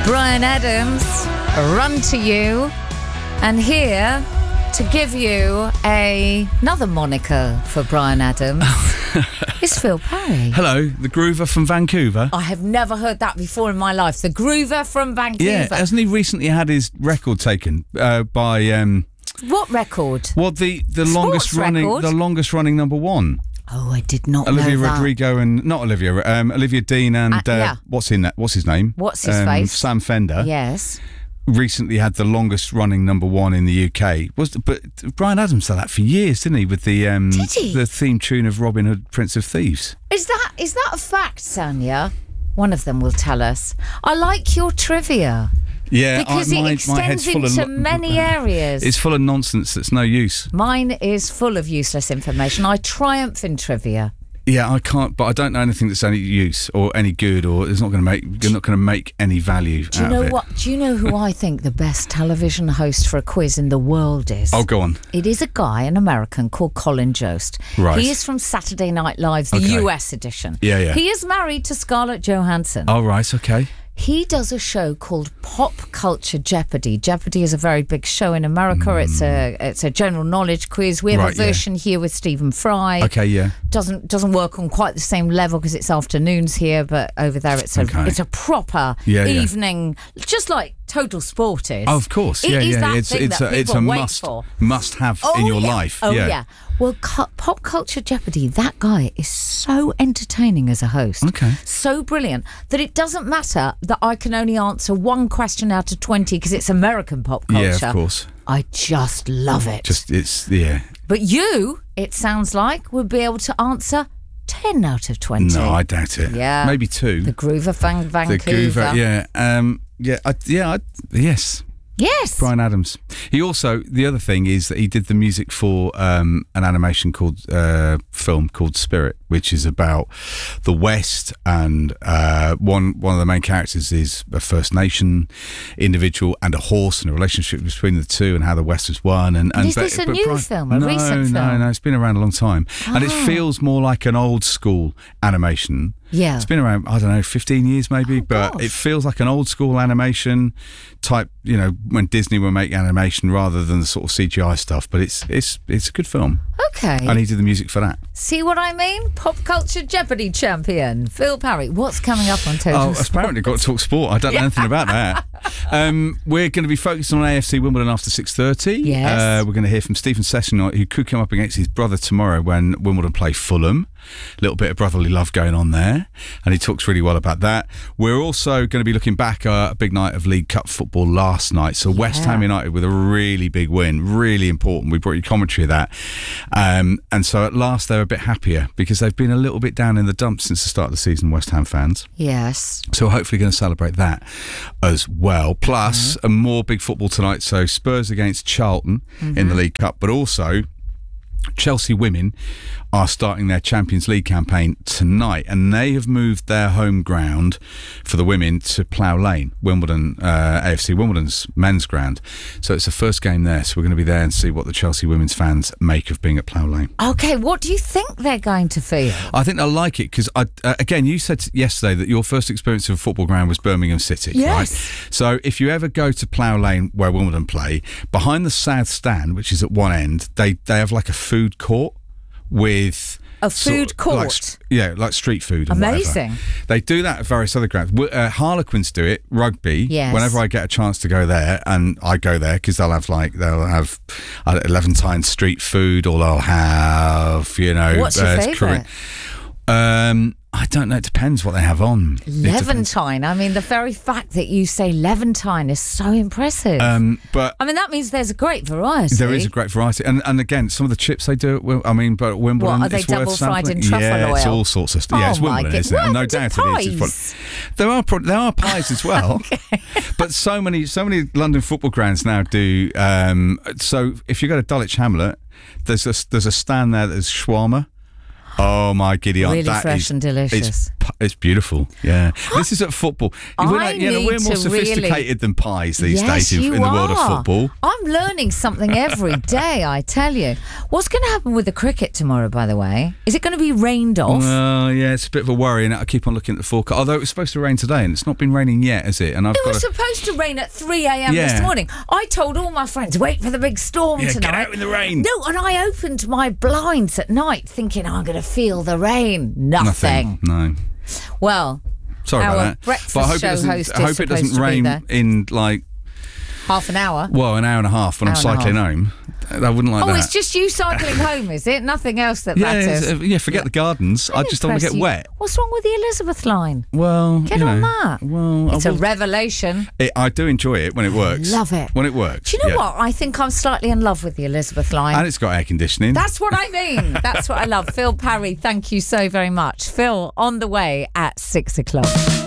Bryan Adams, Run to You, and here to give you another moniker for Bryan Adams is Phil Parry. Hello, the Groover from Vancouver. I have never heard that before in my life. The Groover from Vancouver. Yeah, hasn't he recently had his record taken by? What record? Well, the longest running number one. Oh, I did not Olivia know that. Rodrigo and not Olivia, Olivia Dean and yeah. What's his name? What's his face? Sam Fender. Yes. Recently had the longest running number one in the UK. But Bryan Adams did that for years, didn't he? With the Did he? the theme tune of Robin Hood, Prince of Thieves. Is that a fact, Sanya? One of them will tell us. I like your trivia. Yeah, Because it extends into many areas. It's full of nonsense that's no use. Mine is full of useless information. I triumph in trivia. Yeah, I can't, but I don't know anything that's any use or any good, or it's not going to make any value. Do you know what? Do you know who I think the best television host for a quiz in the world is? Oh, go on. It is a guy, an American called Colin Jost. Right. He is from Saturday Night Live, the US edition. Yeah. He is married to Scarlett Johansson. Oh, right, okay. He does a show called Pop Culture Jeopardy. Jeopardy is a very big show in America. It's a general knowledge quiz. We have a version here with Stephen Fry. Okay, yeah. Doesn't work on quite the same level because it's afternoons here, but over there it's a proper evening, just like Total Sport is. Oh, of course, it's a must have in your life. Oh yeah. Well, Pop Culture Jeopardy, that guy is so entertaining as a host. Okay. So brilliant that it doesn't matter that I can only answer one question out of 20 because it's American pop culture. Yeah, of course. I just love it. But you, it sounds like, would be able to answer 10 out of 20. No, I doubt it. Yeah. Maybe 2. The Groover from Vancouver. The Groover, yes. Yes. Bryan Adams. He also, the other thing is that he did the music for an animation film called Spirit, which is about the West, and one of the main characters is a First Nation individual and a horse, and a relationship between the two, and how the West was won. And is this a new film, a recent film? No, it's been around a long time. And it feels more like an old school animation. Yeah. It's been around, 15 years maybe, but it feels like an old school animation type, when Disney were making animation rather than the sort of CGI stuff. But it's a good film. Okay. And he did the music for that. See what I mean? Pop Culture Jeopardy champion, Phil Parry. What's coming up on Total Sport? Apparently got to talk sport. I don't know anything about that. We're going to be focused on AFC Wimbledon after 6:30. Yes. We're going to hear from Stephen Session, who could come up against his brother tomorrow when Wimbledon play Fulham. A little bit of brotherly love going on there, and he talks really well about that. We're also going to be looking back at a big night of League Cup football last night. So West Ham United with a really big win, really important. We brought you commentary of that. And so at last they're a bit happier because they've been a little bit down in the dumps since the start of the season, West Ham fans. Yes. So we're hopefully going to celebrate that as well. Plus, a more big football tonight. So Spurs against Charlton in the League Cup, but also Chelsea women are starting their Champions League campaign tonight, and they have moved their home ground for the women to Plough Lane, Wimbledon, AFC Wimbledon's men's ground. So it's the first game there, so we're going to be there and see what the Chelsea women's fans make of being at Plough Lane. Okay, what do you think they're going to feel? I think they'll like it because, again, you said yesterday that your first experience of a football ground was Birmingham City, right? So if you ever go to Plough Lane where Wimbledon play, behind the South Stand, which is at one end, they have like a food court with a food court, like street food. Amazing. They do that at various other grounds. Harlequins do it. Rugby. Yes. Whenever I get a chance to go there, and I go there because they'll have 11 times street food, or they'll have What's your favourite? I don't know. It depends what they have on. Levantine. I mean, the very fact that you say Levantine is so impressive. But I mean, that means there's a great variety. There is a great variety, and again, some of the chips they do. But at Wimbledon, what, are they double fried in truffle oil? Yeah, it's all sorts of stuff. Yeah, it's Wimbledon, isn't it? No doubt it is. There are pies as well. Okay. But so many London football grounds now do. So if you go to Dulwich Hamlet, there's a stand there that's shawarma. Oh my giddy aunt, really fresh and delicious. It's beautiful. Yeah, this is at football. We're more sophisticated than pies these days in the world of football. I'm learning something every day, I tell you. What's going to happen with the cricket tomorrow, by the way? Is it going to be rained off? Well, yeah, it's a bit of a worry, and I keep on looking at the forecast. Although it was supposed to rain today, and it's not been raining yet, is it? And it was supposed to rain at 3 a.m. this morning. I told all my friends, wait for the big storm tonight. Get out in the rain. No, and I opened my blinds at night thinking I'm going to feel the rain. Nothing. No. Well, sorry about that. Breakfast but I hope it doesn't rain in like half an hour. Well, an hour and a half when I'm cycling home. I wouldn't like that. Oh, it's just you cycling home, is it? Nothing else that matters. Forget the gardens. I just don't want to get wet. What's wrong with the Elizabeth line? Well, get on that. Well, it's a revelation. I do enjoy it when it works. Love it. When it works. Do you know what? I think I'm slightly in love with the Elizabeth line. And it's got air conditioning. That's what I mean. That's what I love. Phil Parry, thank you so very much. Phil, on the way at 6 o'clock.